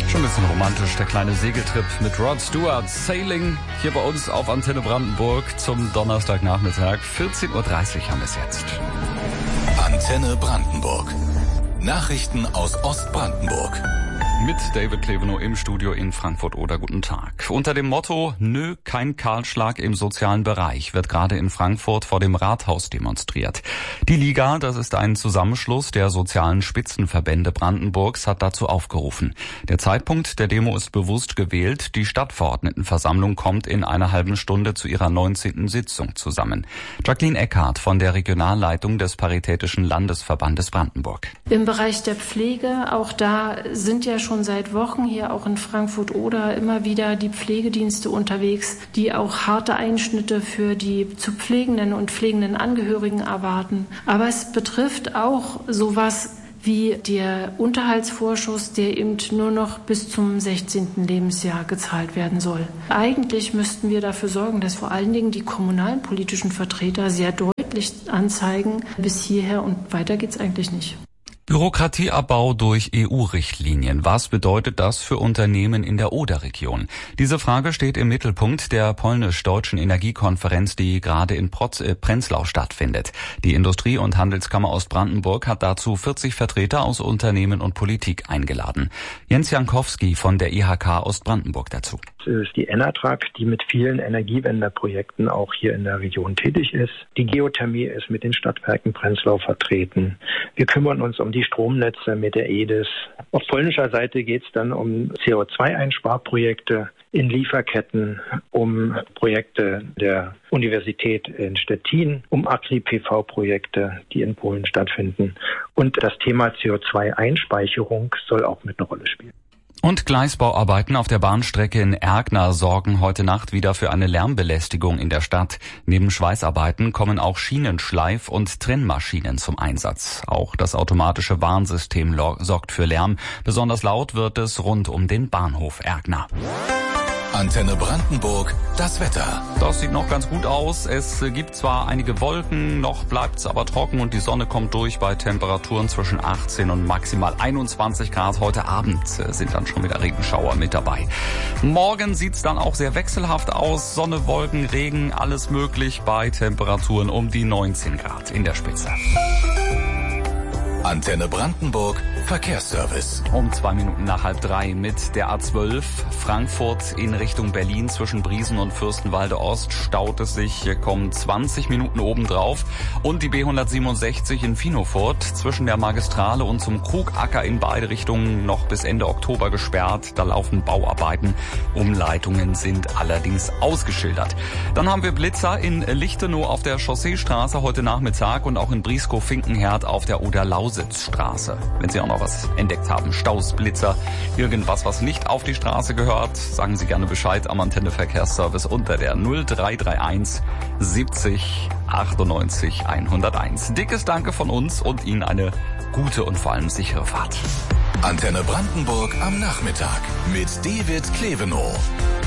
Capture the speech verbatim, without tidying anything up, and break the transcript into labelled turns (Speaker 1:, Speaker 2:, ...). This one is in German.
Speaker 1: Schon ein bisschen romantisch, der kleine Segeltrip mit Rod Stewart. Sailing hier bei uns auf Antenne Brandenburg zum Donnerstagnachmittag. vierzehn Uhr dreißig haben wir es jetzt.
Speaker 2: Antenne Brandenburg. Nachrichten aus Ostbrandenburg.
Speaker 1: Mit David Klevenow im Studio in Frankfurt-Oder. Guten Tag. Unter dem Motto Nö, kein Kahlschlag im sozialen Bereich wird gerade in Frankfurt vor dem Rathaus demonstriert. Die Liga, das ist ein Zusammenschluss der sozialen Spitzenverbände Brandenburgs, hat dazu aufgerufen. Der Zeitpunkt der Demo ist bewusst gewählt. Die Stadtverordnetenversammlung kommt in einer halben Stunde zu ihrer neunzehnten Sitzung zusammen. Jacqueline Eckhardt von der Regionalleitung des Paritätischen Landesverbandes Brandenburg.
Speaker 3: Im Bereich der Pflege, auch da sind ja schon seit Wochen hier auch in Frankfurt-Oder immer wieder die Pflegedienste unterwegs, die auch harte Einschnitte für die zu pflegenden und pflegenden Angehörigen erwarten. Aber es betrifft auch sowas wie der Unterhaltsvorschuss, der eben nur noch bis zum sechzehnten Lebensjahr gezahlt werden soll. Eigentlich müssten wir dafür sorgen, dass vor allen Dingen die kommunalen politischen Vertreter sehr deutlich anzeigen, bis hierher und weiter geht's eigentlich nicht.
Speaker 1: Bürokratieabbau durch E U-Richtlinien. Was bedeutet das für Unternehmen in der Oder-Region? Diese Frage steht im Mittelpunkt der polnisch-deutschen Energiekonferenz, die gerade in Proz- äh, Prenzlau stattfindet. Die Industrie- und Handelskammer Ostbrandenburg hat dazu vierzig Vertreter aus Unternehmen und Politik eingeladen. Jens Jankowski von der I H K Ostbrandenburg dazu.
Speaker 4: Das ist die Enatrag, die mit vielen Energiewendeprojekten auch hier in der Region tätig ist. Die Geothermie ist mit den Stadtwerken Prenzlau vertreten. Wir kümmern uns um die Stromnetze mit der E D I S. Auf polnischer Seite geht es dann um C O zwei Einsparprojekte in Lieferketten, um Projekte der Universität in Stettin, um Agri-P V-Projekte, die in Polen stattfinden. Und das Thema C O zwei Einspeicherung soll auch mit einer Rolle spielen.
Speaker 1: Und Gleisbauarbeiten auf der Bahnstrecke in Ergner sorgen heute Nacht wieder für eine Lärmbelästigung in der Stadt. Neben Schweißarbeiten kommen auch Schienenschleif- und Trennmaschinen zum Einsatz. Auch das automatische Warnsystem sorgt für Lärm. Besonders laut wird es rund um den Bahnhof Ergner.
Speaker 2: Antenne Brandenburg, das Wetter.
Speaker 1: Das sieht noch ganz gut aus. Es gibt zwar einige Wolken, noch bleibt es aber trocken und die Sonne kommt durch bei Temperaturen zwischen achtzehn und maximal einundzwanzig Grad. Heute Abend sind dann schon wieder Regenschauer mit dabei. Morgen sieht es dann auch sehr wechselhaft aus. Sonne, Wolken, Regen, alles möglich bei Temperaturen um die neunzehn Grad in der Spitze.
Speaker 2: Antenne Brandenburg, Verkehrsservice.
Speaker 1: Um zwei Minuten nach halb drei mit der A zwölf Frankfurt in Richtung Berlin zwischen Briesen und Fürstenwalde Ost staut es sich, hier kommen zwanzig Minuten obendrauf. Und die B hundertsiebenundsechzig in Finofurt zwischen der Magistrale und zum Krugacker in beide Richtungen noch bis Ende Oktober gesperrt. Da laufen Bauarbeiten. Umleitungen sind allerdings ausgeschildert. Dann haben wir Blitzer in Lichtenau auf der Chausseestraße heute Nachmittag und auch in Brieskow-Finkenherd auf der Oder-Lausitzstraße. Wenn Sie auch noch was entdeckt haben, Staus, Blitzer, irgendwas, was nicht auf die Straße gehört, sagen Sie gerne Bescheid am Antenne Verkehrsservice unter der null drei drei eins siebzig achtundneunzig hunderteins. Dickes Danke von uns und Ihnen eine gute und vor allem sichere Fahrt.
Speaker 2: Antenne Brandenburg am Nachmittag mit David Klevenow.